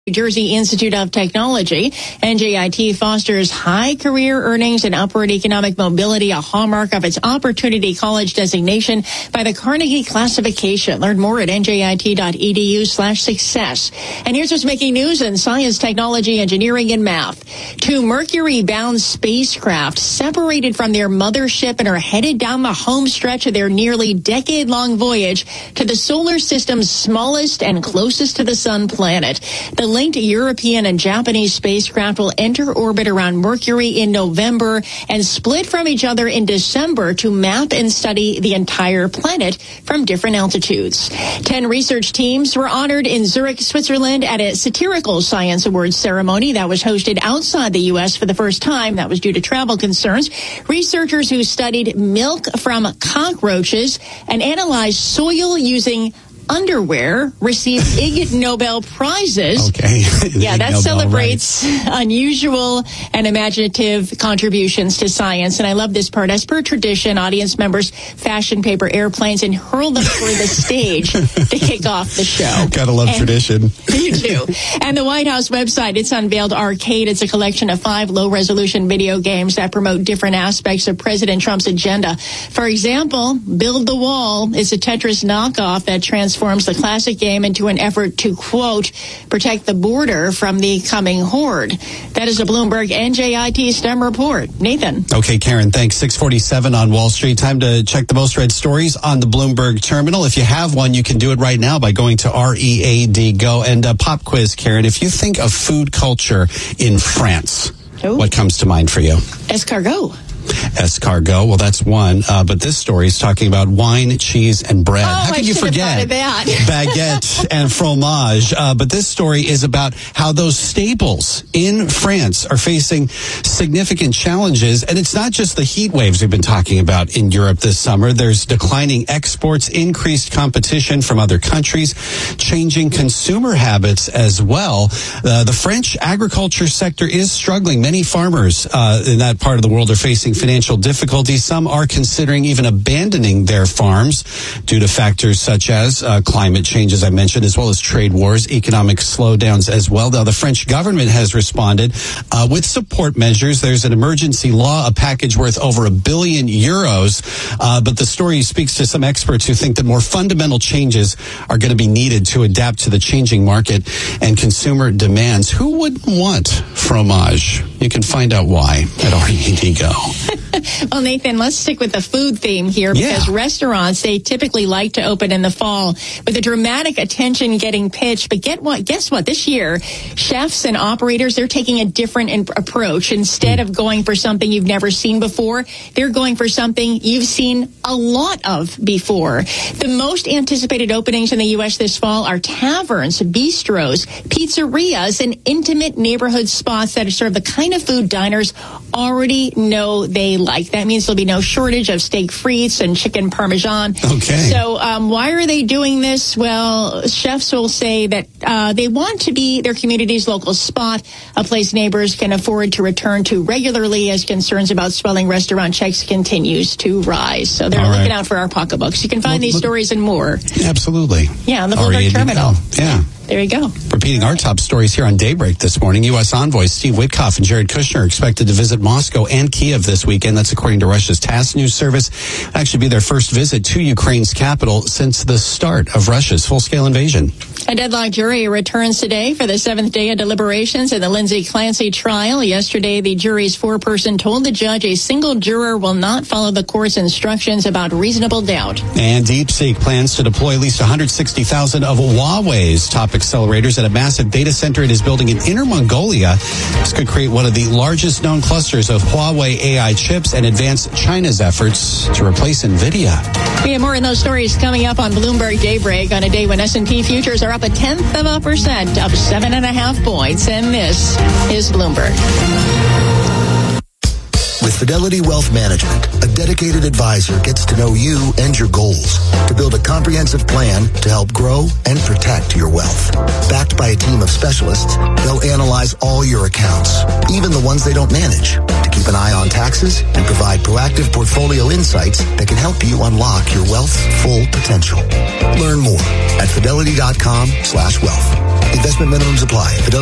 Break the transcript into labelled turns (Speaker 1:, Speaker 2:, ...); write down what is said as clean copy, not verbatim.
Speaker 1: New Jersey Institute of Technology. NJIT fosters high career earnings and upward economic mobility, a hallmark of its Opportunity College designation by the Carnegie classification. Learn more at njit.edu/success. And here's what's making news in science, technology, engineering, and math. Two Mercury-bound spacecraft separated from their mothership and are headed down the home stretch of their nearly decade-long voyage to the solar system's smallest and closest to the sun planet. The linked European and Japanese spacecraft will enter orbit around Mercury in November and split from each other in December to map and study the entire planet from different altitudes. 10 research teams were honored in Zurich, Switzerland at a satirical science awards ceremony that was hosted outside the U.S. for the first time. That was due to travel concerns. Researchers who studied milk from cockroaches and analyzed soil using underwear received Ig Nobel Prizes.
Speaker 2: Okay.
Speaker 1: Yeah, that Nobel, celebrates unusual and imaginative contributions to science. And I love this part. As per tradition, audience members fashion paper airplanes and hurl them toward the stage to kick off the show.
Speaker 2: Gotta love tradition.
Speaker 1: You do. And the White House website, it's unveiled Arcade. It's a collection of 5 low-resolution video games that promote different aspects of President Trump's agenda. For example, Build the Wall is a Tetris knockoff that transforms the classic game into an effort to, quote, protect the border from the coming horde. That is a Bloomberg NJIT STEM report. Nathan.
Speaker 2: Okay, Karen, thanks. 6:47 on Wall Street. Time to check the most read stories on the Bloomberg terminal. If you have one, you can do it right now by going to READ Go. And pop quiz, Karen, if you think of food culture in France, what comes to mind for you?
Speaker 1: Escargot.
Speaker 2: Escargot. Well, that's one. But this story is talking about wine, cheese, and bread. How could you forget baguette and fromage? But this story is about how those staples in France are facing significant challenges. And it's not just the heat waves we've been talking about in Europe this summer. There's declining exports, increased competition from other countries, changing consumer habits as well. The French agriculture sector is struggling. Many farmers in that part of the world are facing financial difficulties. Some are considering even abandoning their farms due to factors such as climate change, as I mentioned, as well as trade wars, economic slowdowns as well. Now, the French government has responded with support measures. There's an emergency law, a package worth over €1 billion. But the story speaks to some experts who think that more fundamental changes are going to be needed to adapt to the changing market and consumer demands. Who wouldn't want fromage? You can find out why at READ Go.
Speaker 1: Well, Nathan, let's stick with the food theme here because restaurants, they typically like to open in the fall with a dramatic attention getting pitched. But guess what? This year, chefs and operators, they're taking a different approach. Instead of going for something you've never seen before, they're going for something you've seen a lot of before. The most anticipated openings in the U.S. this fall are taverns, bistros, pizzerias, and intimate neighborhood spots that serve the kind of food diners already know they like. That means there'll be no shortage of steak frites and chicken parmesan.
Speaker 2: Okay.
Speaker 1: So why are they doing this? Well, chefs will say that they want to be their community's local spot, a place neighbors can afford to return to regularly as concerns about swelling restaurant checks continues to rise. So they're looking out for our pocketbooks. You can find these stories and more.
Speaker 2: Absolutely.
Speaker 1: Yeah, on the Bloomberg terminal.
Speaker 2: Yeah.
Speaker 1: There you go.
Speaker 2: Repeating our top stories here on Daybreak this morning, U.S. envoys Steve Witkoff and Jared Kushner are expected to visit Moscow and Kiev this weekend. That's according to Russia's TASS news service. It'll actually be their first visit to Ukraine's capital since the start of Russia's full-scale invasion.
Speaker 1: A deadlocked jury returns today for the 7th day of deliberations in the Lindsay Clancy trial. Yesterday, the jury's foreperson told the judge a single juror will not follow the court's instructions about reasonable doubt.
Speaker 2: And DeepSeek plans to deploy at least 160,000 of Huawei's top accelerators at a massive data center it is building in Inner Mongolia. This could create one of the largest known clusters of Huawei AI chips and advance China's efforts to replace NVIDIA.
Speaker 1: We have more in those stories coming up on Bloomberg Daybreak on a day when S&P futures are up 0.1%, up 7.5 points. And this is Bloomberg.
Speaker 3: With Fidelity Wealth Management, a dedicated advisor gets to know you and your goals to build a comprehensive plan to help grow and protect your wealth. Backed by a team of specialists, they'll analyze all your accounts, even the ones they don't manage, to keep an eye on taxes and provide proactive portfolio insights that can help you unlock your wealth's full potential. Learn more at fidelity.com/wealth. Investment minimums apply.